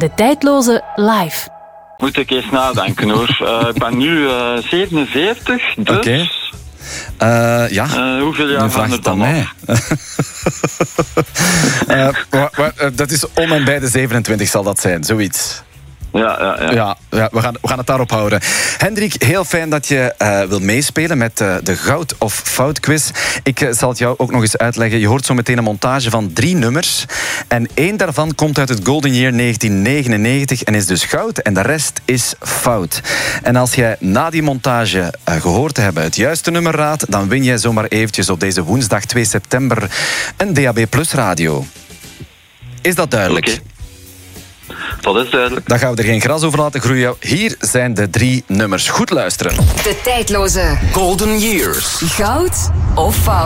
De Tijdloze live. Moet ik eens nadenken hoor. Ik ben nu 47, dus... Oké. hoeveel jaar vraag gaan er dan mij. Dat is om en bij de 27 zal dat zijn, zoiets. Ja. We gaan het daarop houden. Hendrik, heel fijn dat je wil meespelen met de Goud of Fout quiz. Ik zal het jou ook nog eens uitleggen. Je hoort zo meteen een montage van 3 nummers. En 1 daarvan komt uit het Golden Year 1999 en is dus goud. En de rest is fout. En als jij na die montage gehoord te hebben het juiste nummer raadt, dan win jij zomaar eventjes op deze woensdag 2 september een DAB+ radio. Is dat duidelijk? Okay. Dat is duidelijk. Dan gaan we er geen gras over laten groeien. Hier zijn de 3 nummers. Goed luisteren. De Tijdloze Golden Years. Goud of Fout.